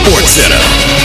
SportsCenter.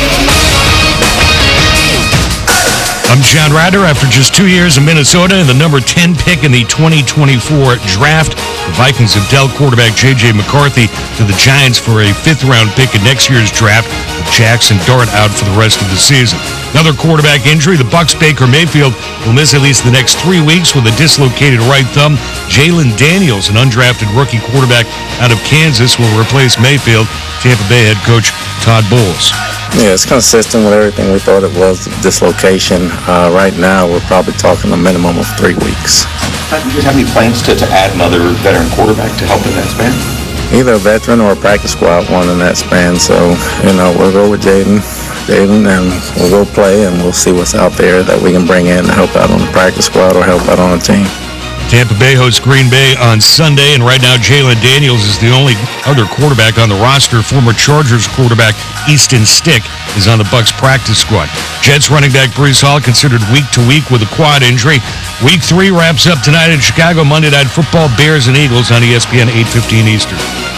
I'm John Ryder. After just 2 years in Minnesota and the number 10 pick in the 2024 draft, the Vikings have dealt quarterback J.J. McCarthy to the Giants for a fifth-round pick in next year's draft, with Jackson Dart out for the rest of the season. Another quarterback injury, the Bucs' Baker Mayfield will miss at least the next 3 weeks with a dislocated right thumb. Jalen Daniels, an undrafted rookie quarterback out of Kansas, will replace Mayfield. Tampa Bay head coach Todd Bowles. Yeah, it's consistent with everything we thought it was, dislocation. Right now, we're probably talking a minimum of 3 weeks. Do you guys have any plans to add another veteran quarterback to help in that span? Either a veteran or a practice squad one in that span. So, we'll go with Jaden, and we'll go play, and we'll see what's out there that we can bring in to help out on the practice squad or help out on the team. Tampa Bay hosts Green Bay on Sunday, and right now Jalen Daniels is the only other quarterback on the roster. Former Chargers quarterback Easton Stick is on the Bucs practice squad. Jets running back Breece Hall considered week to week with a quad injury. Week 3 wraps up tonight in Chicago. Monday Night Football, Bears and Eagles on ESPN 8:15 Eastern.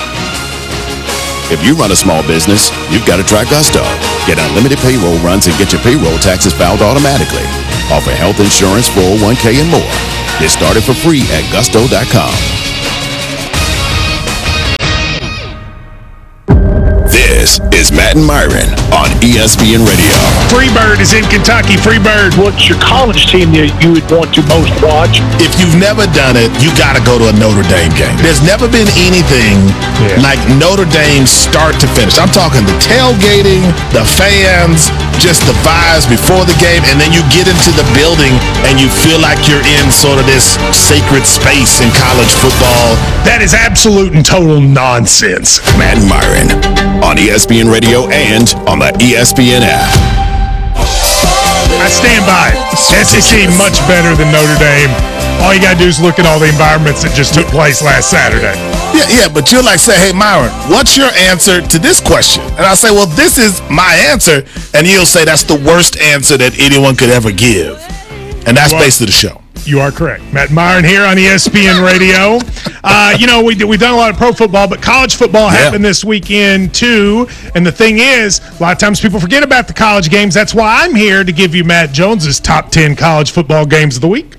If you run a small business, you've got to try Gusto. Get unlimited payroll runs and get your payroll taxes filed automatically. Offer health insurance, 401k, and more. Get started for free at gusto.com. This is Matt and Myron on ESPN Radio. Freebird is in Kentucky. Freebird. What's your college team that you would want to most watch? If you've never done it, you got to go to a Notre Dame game. There's never been anything like Notre Dame start to finish. I'm talking the tailgating, the fans, just the vibes before the game, and then you get into the building and you feel like you're in sort of this sacred space in college football. That is absolute and total nonsense. Matt and Myron on ESPN Radio and on the ESPN app. I stand by it. SEC much better than Notre Dame. All you got to do is look at all the environments that just took place last Saturday. Yeah, but you're like, say, hey, Myron, what's your answer to this question? And I'll say, well, this is my answer. And you'll say that's the worst answer that anyone could ever give. And that's basically the show. You are correct. Matt Myron here on ESPN Radio. We've done a lot of pro football, but college football happened this weekend too. And the thing is, a lot of times people forget about the college games. That's why I'm here to give you Matt Jones's top 10 college football games of the week.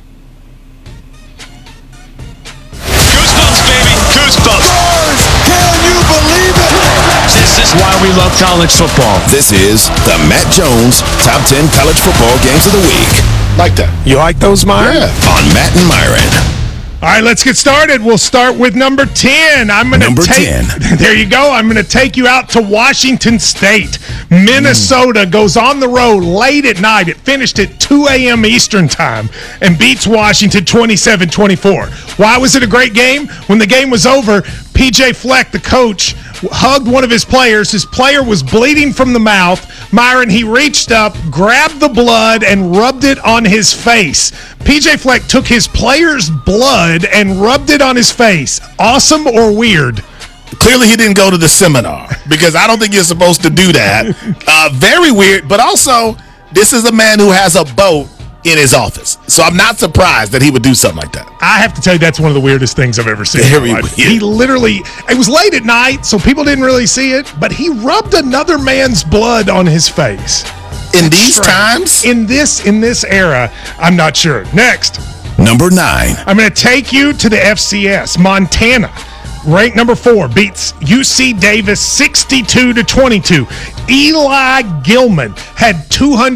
Goosebumps, baby. Goosebumps. Can you believe it? This is why we love college football. This is the Matt Jones Top 10 College Football Games of the Week. Like that. You like those, Myron? Yeah. On Matt and Myron. All right, let's get started. We'll start with number 10. Number 10. There you go. I'm going to take you out to Washington State. Minnesota goes on the road late at night. It finished at 2 a.m. Eastern time and beats Washington 27-24. Why was it a great game? When the game was over, P.J. Fleck, the coach, hugged one of his players. His player was bleeding from the mouth. Myron, he reached up, grabbed the blood, and rubbed it on his face. P.J. Fleck took his player's blood and rubbed it on his face. Awesome or weird? Clearly he didn't go to the seminar because I don't think you're supposed to do that. Very weird, but also this is a man who has a boat in his office. So I'm not surprised that he would do something like that. I have to tell you, that's one of the weirdest things I've ever seen. Very weird. He literally, it was late at night, so people didn't really see it, but he rubbed another man's blood on his face. In these times? In this era, I'm not sure. Next. Number 9. I'm going to take you to the FCS. Montana, ranked number 4, beats UC Davis 62-22. Eli Gilman had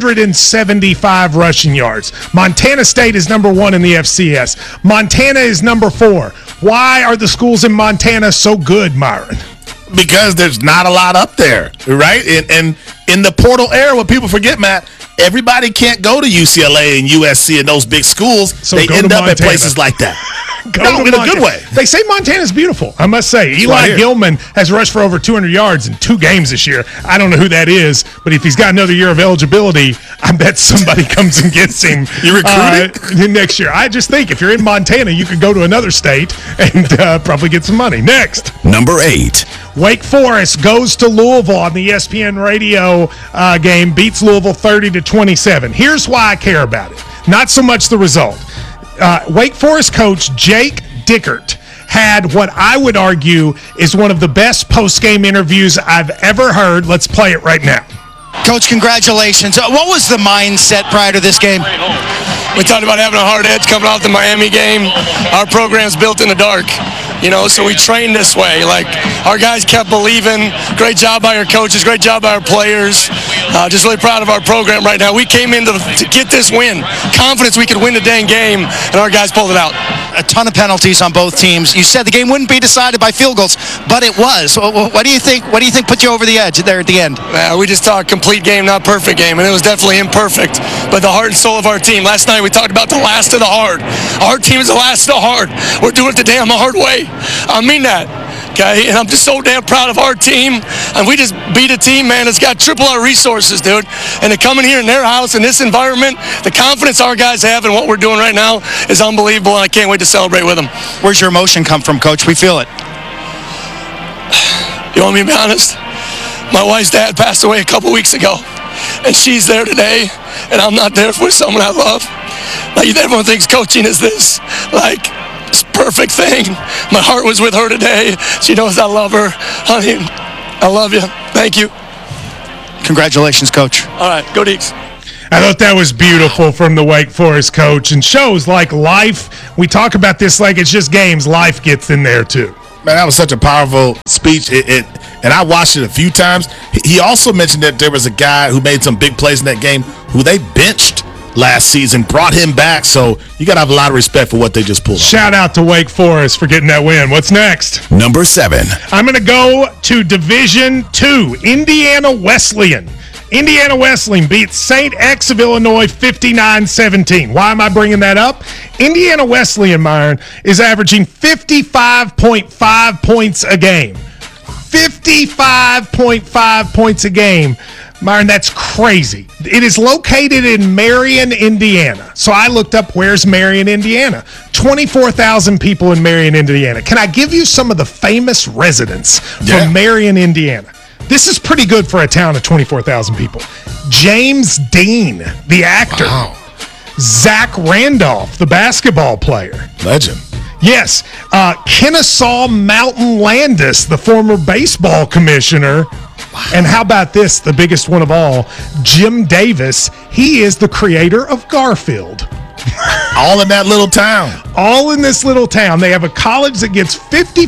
275 rushing yards. Montana State is number 1 in the FCS. Montana is number 4. Why are the schools in Montana so good, Myron? Because there's not a lot up there, right? And in the portal era, what people forget, Matt, everybody can't go to UCLA and USC and those big schools. So they end up at places like that. No, in a good way. They say Montana's beautiful, I must say. Eli Gilman has rushed for over 200 yards in 2 games this year. I don't know who that is, but if he's got another year of eligibility, I bet somebody comes and gets him. You recruited next year. I just think if you're in Montana, you could go to another state and probably get some money. Next. Number 8. Wake Forest goes to Louisville on the ESPN radio game, beats Louisville 30-27. Here's why I care about it. Not so much the result. Wake Forest coach Jake Dickert had what I would argue is one of the best post-game interviews I've ever heard. Let's play it right now. Coach, congratulations. What was the mindset prior to this game? We talked about having a hard edge coming off the Miami game. Our program's built in the dark, so we trained this way. Like, our guys kept believing. Great job by our coaches, great job by our players. Just really proud of our program right now. We came in to get this win. Confidence we could win the dang game, and our guys pulled it out. A ton of penalties on both teams. You said the game wouldn't be decided by field goals, but it was. What do you think? What do you think put you over the edge there at the end? We just talked complete game, not perfect game, and it was definitely imperfect. But the heart and soul of our team. Last night we talked about the last of the hard. Our team is the last of the hard. We're doing it the damn hard way. I mean that. Okay, and I'm just so damn proud of our team. And we just beat a team, man, that's got triple our resources, dude. And to come in here in their house, in this environment, the confidence our guys have in what we're doing right now is unbelievable, and I can't wait to celebrate with them. Where's your emotion come from, Coach? We feel it. You want me to be honest? My wife's dad passed away a couple weeks ago, and she's there today, and I'm not there for someone I love. Like, everyone thinks coaching is this, like, perfect thing. My heart was with her today. She knows I love her. Honey, I love you. Thank you. Congratulations, Coach. All right, go Deeks. I thought that was beautiful from the Wake Forest coach, and shows like life. We talk about this like it's just games. Life gets in there too. Man, that was such a powerful speech. And I watched it a few times. He also mentioned that there was a guy who made some big plays in that game who they benched last season, brought him back. So you got to have a lot of respect for what they just pulled. Shout out to Wake Forest for getting that win. What's next? Number 7. I'm going to go to Division II, Indiana Wesleyan. Indiana Wesleyan beats St. X of Illinois 59-17. Why am I bringing that up? Indiana Wesleyan, Myron, is averaging 55.5 points a game. 55.5 points a game. Myron, that's crazy. It is located in Marion, Indiana. So I looked up where's Marion, Indiana. 24,000 people in Marion, Indiana. Can I give you some of the famous residents from Marion, Indiana? This is pretty good for a town of 24,000 people. James Dean, the actor. Wow. Zach Randolph, the basketball player. Legend. Yes. Kennesaw Mountain Landis, the former baseball commissioner. Wow. And how about this, the biggest one of all, Jim Davis. He is the creator of Garfield. All in that little town. All in this little town. They have a college that gets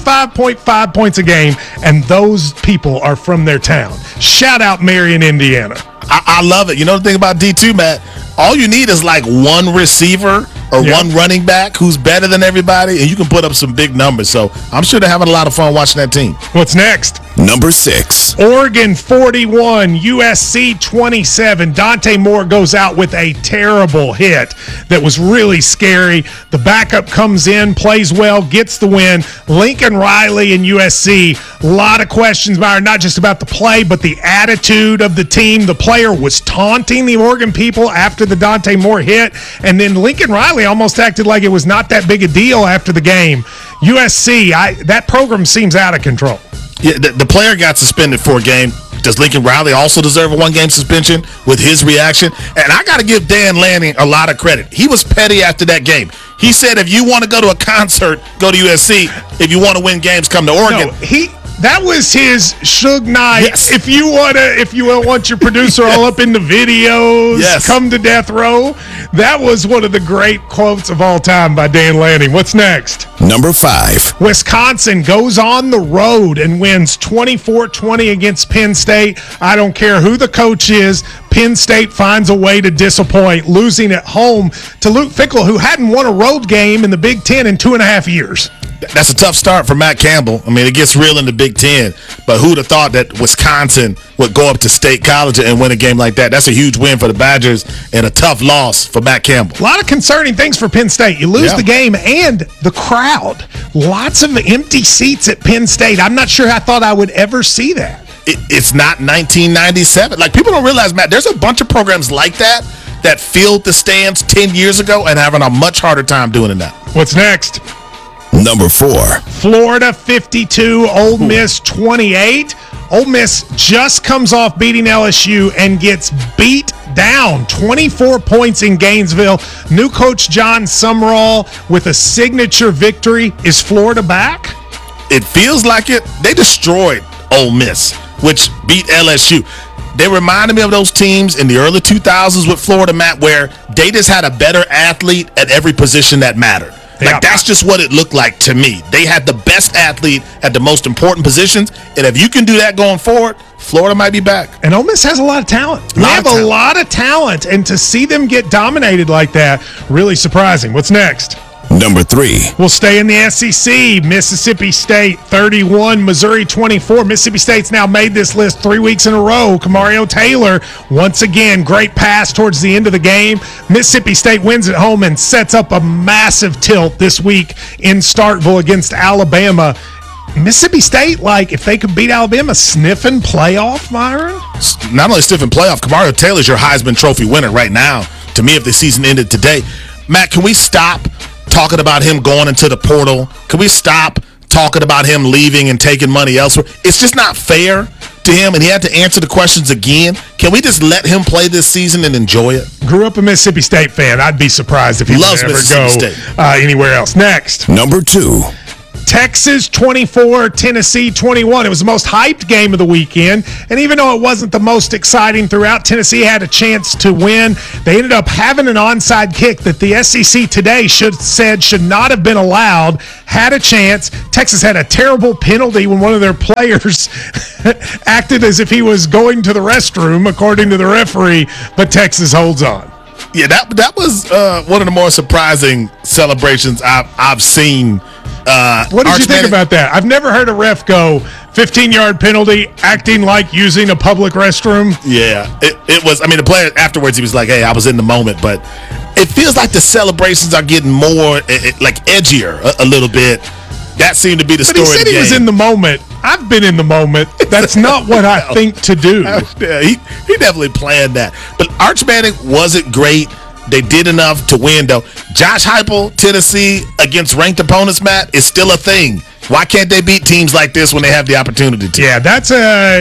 55.5 points a game, and those people are from their town. Shout out Marion, Indiana. I love it. You know the thing about D2, Matt? All you need is like one receiver or one running back who's better than everybody, and you can put up some big numbers. So I'm sure they're having a lot of fun watching that team. What's next? Number 6. Oregon 41, USC 27. Dante Moore goes out with a terrible hit that was really scary. The backup comes in, plays well, gets the win. Lincoln Riley and USC, a lot of questions, Byron, not just about the play, but the attitude of the team. The player was taunting the Oregon people after the Dante Moore hit, and then Lincoln Riley almost acted like it was not that big a deal after the game. USC, that program seems out of control. Yeah, the player got suspended for a game. Does Lincoln Riley also deserve a one-game suspension with his reaction? And I got to give Dan Lanning a lot of credit. He was petty after that game. He said, if you want to go to a concert, go to USC. If you want to win games, come to Oregon. No, that was his Suge Knight. Yes. If you want your producer all up in the videos, come to death row. That was one of the great quotes of all time by Dan Lanning. What's next? Number 5. Wisconsin goes on the road and wins 24-20 against Penn State. I don't care who the coach is. Penn State finds a way to disappoint, losing at home to Luke Fickell, who hadn't won a road game in the Big Ten in 2.5 years. That's a tough start for Matt Campbell. I mean, it gets real in the Big Ten, but who'd have thought that Wisconsin would go up to State College and win a game like that? That's a huge win for the Badgers and a tough loss for Matt Campbell. A lot of concerning things for Penn State. You lose the game and the crowd. Lots of empty seats at Penn State. I'm not sure I thought I would ever see that. It's not 1997. Like, people don't realize, Matt, there's a bunch of programs like that filled the stands 10 years ago and having a much harder time doing it now. What's next? Number 4. Florida 52, Ole Miss 28. Ole Miss just comes off beating LSU and gets beat down 24 points in Gainesville. New coach John Sumrall with a signature victory. Is Florida back? It feels like it. They destroyed Ole Miss, which beat LSU. They reminded me of those teams in the early 2000s with Florida, Matt, where they just had a better athlete at every position that mattered. Like, that's just what it looked like to me. They had the best athlete at the most important positions, and if you can do that going forward, Florida might be back. And Ole Miss has a lot of talent. They have a lot of talent, and to see them get dominated like that, really surprising. What's next? Number 3. We'll stay in the SEC. Mississippi State 31, Missouri 24. Mississippi State's now made this list 3 weeks in a row. Kamario Taylor, once again, great pass towards the end of the game. Mississippi State wins at home and sets up a massive tilt this week in Starkville against Alabama. Mississippi State, like, if they could beat Alabama, sniffing playoff, Myron? Not only sniffing playoff, Kamario Taylor's your Heisman Trophy winner right now, to me, if the season ended today. Matt, can we stop talking about him going into the portal? Can we stop talking about him leaving and taking money elsewhere? It's just not fair to him, and he had to answer the questions again. Can we just let him play this season and enjoy it? Grew up a Mississippi State fan. I'd be surprised if he would ever go anywhere else. Next. Number 2. Texas 24, Tennessee 21. It was the most hyped game of the weekend, and even though it wasn't the most exciting throughout, Tennessee had a chance to win. They ended up having an onside kick that the SEC today should not have been allowed. Had a chance. Texas had a terrible penalty when one of their players acted as if he was going to the restroom, according to the referee, but Texas holds on. Yeah, that was one of the more surprising celebrations I've seen. What did you think about that? I've never heard a ref go 15-yard penalty acting like using a public restroom. Yeah, it was. I mean, the player afterwards, he was like, hey, I was in the moment. But it feels like the celebrations are getting more like edgier a little bit. That seemed to be the story. But he said he was in the moment. I've been in the moment. That's not what I think to do. Yeah, he definitely planned that. But Arch Manning wasn't great. They did enough to win, though. Josh Heupel, Tennessee, against ranked opponents, Matt, is still a thing. Why can't they beat teams like this when they have the opportunity to? Yeah, that's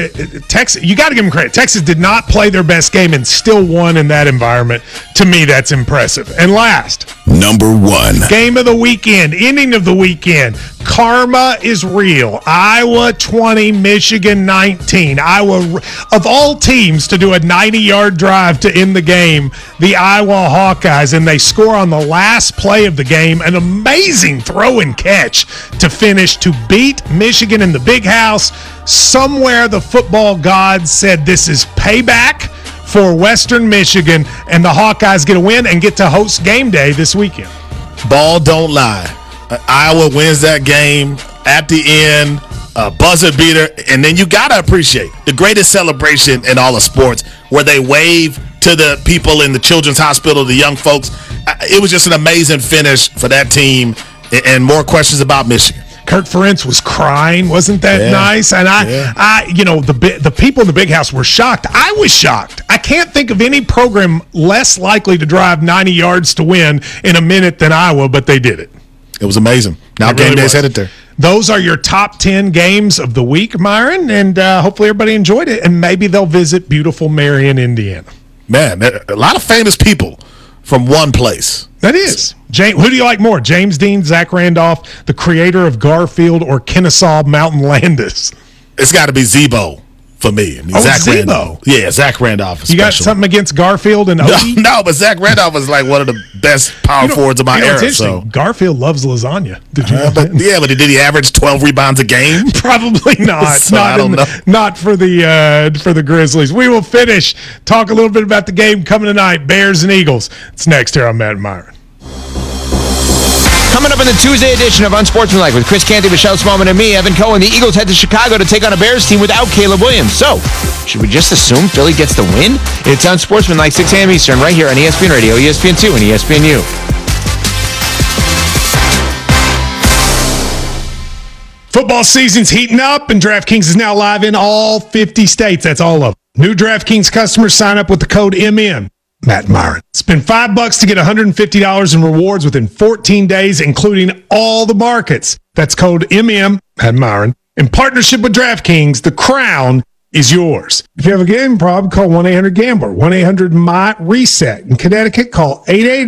Texas. You got to give them credit. Texas did not play their best game and still won in that environment. To me, that's impressive. And last, Number 1. Game of the weekend, ending of the weekend. Karma is real. Iowa 20, Michigan 19. Iowa, of all teams to do a 90-yard drive to end the game, the Iowa Hawkeyes, and they score on the last play of the game. An amazing throw and catch to finish to beat Michigan in the Big House. Somewhere the football gods said this is payback for Western Michigan, and the Hawkeyes get a win and get to host game day this weekend. Ball don't lie. Iowa wins that game at the end, buzzer beater, and then you got to appreciate the greatest celebration in all of sports, where they wave to the people in the Children's Hospital, the young folks. It was just an amazing finish for that team, and more questions about Michigan. Kirk Ferentz was crying. Wasn't that nice? And the people in the Big House were shocked. I was shocked. I can't think of any program less likely to drive 90 yards to win in a minute than Iowa, but they did it. It was amazing. Now game day's headed there. Those are your top 10 games of the week, Myron, and hopefully everybody enjoyed it, and maybe they'll visit beautiful Marion, Indiana. Man, a lot of famous people from one place. That is. Who do you like more, James Dean, Zach Randolph, the creator of Garfield, or Kennesaw Mountain Landis? It's got to be Zebo for me. I mean, Zach Zebo. Randolph. Yeah, Zach Randolph is You got special. something against Garfield and Odie? No, but Zach Randolph was like one of the best power forwards of my era. It's so Garfield loves lasagna. Did you know but did he average 12 rebounds a game? Probably not. So I don't know. Not for the Grizzlies. We will talk a little bit about the game coming tonight, Bears and Eagles. It's next here on Matt and Myron. Coming up in the Tuesday edition of Unsportsmanlike with Chris Canty, Michelle Smallman, and me, Evan Cohen, the Eagles head to Chicago to take on a Bears team without Caleb Williams. So, should we just assume Philly gets the win? It's Unsportsmanlike, 6 a.m. Eastern, right here on ESPN Radio, ESPN2, and ESPNU. Football season's heating up, and DraftKings is now live in all 50 states. That's all of them. New DraftKings customers sign up with the code MM. Matt Myron. Spend $5 to get $150 in rewards within 14 days, including all the markets. That's code MM, Matt Myron. In partnership with DraftKings, the crown is yours. If you have a gambling problem, call 1-800-GAMBLER, 1-800-MY-RESET. In Connecticut, call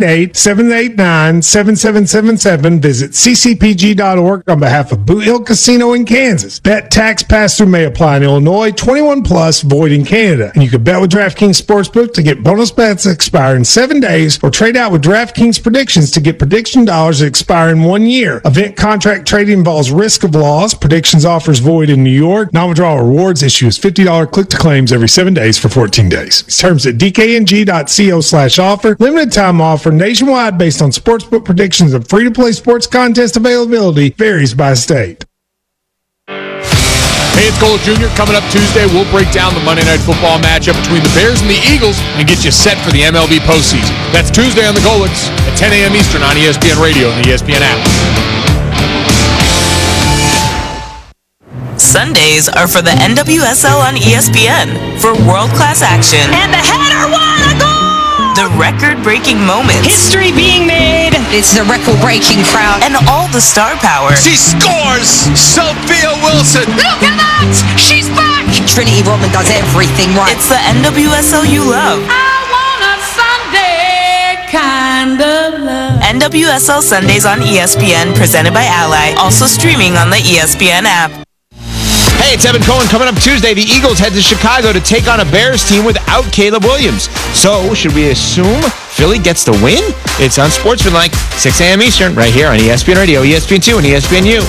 888-789-7777. Visit ccpg.org on behalf of Boot Hill Casino in Kansas. Bet tax pass-through may apply in Illinois, 21 plus, void in Canada. And you can bet with DraftKings Sportsbook to get bonus bets that expire in 7 days, or trade out with DraftKings Predictions to get prediction dollars that expire in 1 year. Event contract trading involves risk of loss. Predictions offers void in New York. Non-withdrawal rewards issues $50 click-to-claims every 7 days for 14 days. Terms at dkng.co/offer. Limited time offer nationwide based on sportsbook predictions and free-to-play sports contest availability varies by state. Hey, it's Gold Jr. Coming up Tuesday, we'll break down the Monday Night Football matchup between the Bears and the Eagles and get you set for the MLB postseason. That's Tuesday on the Golics at 10 a.m. Eastern on ESPN Radio and the ESPN app. Sundays are for the NWSL on ESPN for world-class action. And the header, what a goal! The record-breaking moments. History being made. It's a record-breaking crowd. And all the star power. She scores! Sophia Wilson! Look at that! She's back! Trinity Rodman does everything right. It's the NWSL you love. I want a Sunday kind of love. NWSL Sundays on ESPN, presented by Ally. Also streaming on the ESPN app. Hey, it's Evan Cohen. Coming up Tuesday, the Eagles head to Chicago to take on a Bears team without Caleb Williams. So, should we assume Philly gets the win? It's on Sportsmanlike, 6 a.m. Eastern, right here on ESPN Radio, ESPN2, and ESPNU.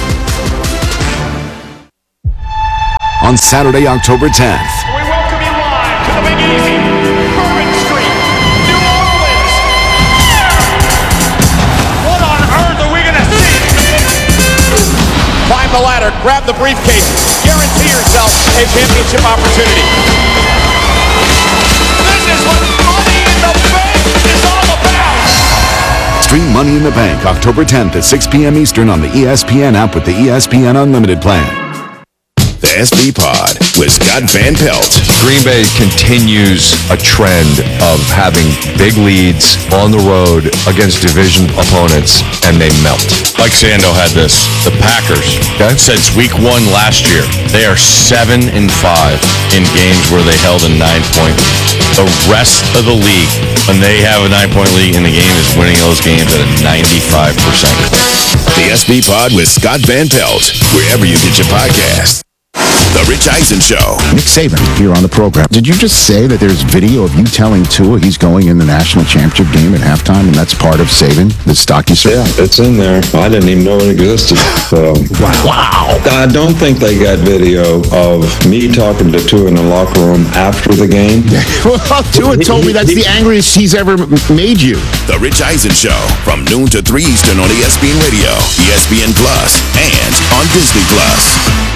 On Saturday, October 10th. We welcome you live to the Big Easy, Bourbon Street, New Orleans. What on earth are we going to see? Climb the ladder, grab the briefcase, guarantee yourself a championship opportunity. This is what Money in the Bank is all about. Stream Money in the Bank October 10th at 6 p.m. Eastern on the ESPN app with the ESPN Unlimited plan. The SB Pod with Scott Van Pelt. Green Bay continues a trend of having big leads on the road against division opponents, and they melt. Like Sando had this, the Packers, since week 1 last year, they are 7-5 in games where they held a 9-point lead. The rest of the league, when they have a 9-point lead in the game, is winning those games at a 95%. The SB Pod with Scott Van Pelt, wherever you get your podcasts. The Rich Eisen Show. Nick Saban here on the program. Did you just say that there's video of you telling Tua he's going in the national championship game at halftime, and that's part of Saban, the stock you sold? Yeah, it's in there. I didn't even know it existed. So. Wow. I don't think they got video of me talking to Tua in the locker room after the game. Well, Tua told me that's the angriest he's ever made you. The Rich Eisen Show from noon to 3 Eastern on ESPN Radio, ESPN Plus, and on Disney Plus.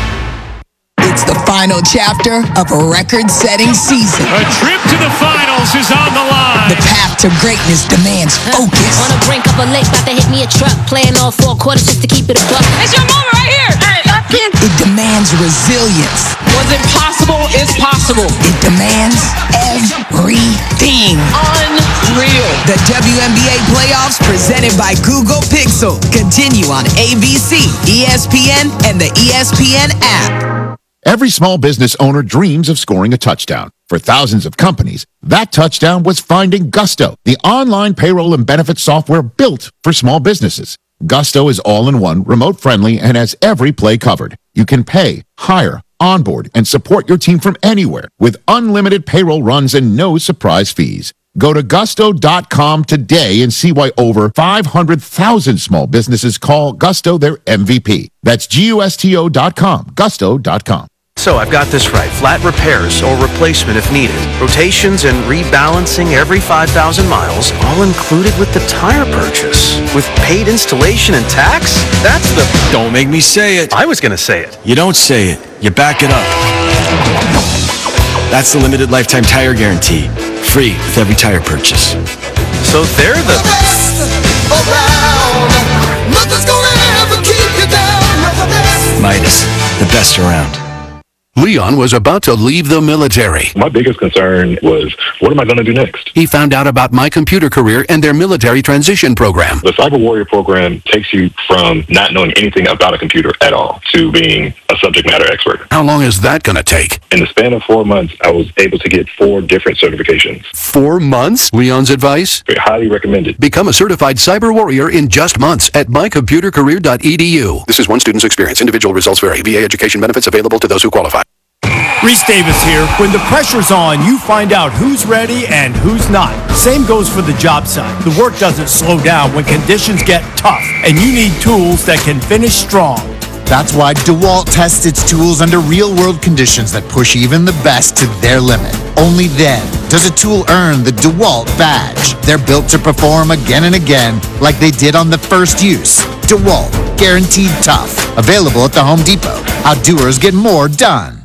It's the final chapter of a record-setting season. A trip to the finals is on the line. The path to greatness demands focus. On the brink of a lake, about to hit me a truck. Playing all 4 quarters just to keep it a buck. It's your moment right here. It demands resilience. What's impossible is possible. It demands everything. Unreal. The WNBA playoffs presented by Google Pixel continue on ABC, ESPN, and the ESPN app. Every small business owner dreams of scoring a touchdown. For thousands of companies, that touchdown was finding Gusto, the online payroll and benefits software built for small businesses. Gusto is all-in-one, remote-friendly, and has every play covered. You can pay, hire, onboard, and support your team from anywhere with unlimited payroll runs and no surprise fees. Go to gusto.com today and see why over 500,000 small businesses call Gusto their MVP. That's GUSTO.com, gusto.com. So I've got this right. Flat repairs or replacement if needed. Rotations and rebalancing every 5,000 miles, all included with the tire purchase. With paid installation and tax? That's the... Don't make me say it. I was going to say it. You don't say it. You back it up. That's the limited lifetime tire guarantee. Free with every tire purchase. So they're the... best around. Nothing's gonna ever keep you down. Midas, the best around. Leon was about to leave the military. My biggest concern was, what am I going to do next? He found out about My Computer Career and their military transition program. The Cyber Warrior program takes you from not knowing anything about a computer at all to being a subject matter expert. How long is that going to take? In the span of 4 months, I was able to get 4 different certifications. 4 months? Leon's advice? Very highly recommended. Become a certified cyber warrior in just months at mycomputercareer.edu. This is one student's experience. Individual results vary. VA education benefits available to those who qualify. Reese Davis here. When the pressure's on, you find out who's ready and who's not. Same goes for the job site. The work doesn't slow down when conditions get tough, and you need tools that can finish strong. That's why DeWalt tests its tools under real-world conditions that push even the best to their limit. Only then does a tool earn the DeWalt badge. They're built to perform again and again like they did on the first use. DeWalt, guaranteed tough. Available at the Home Depot. How doers get more done.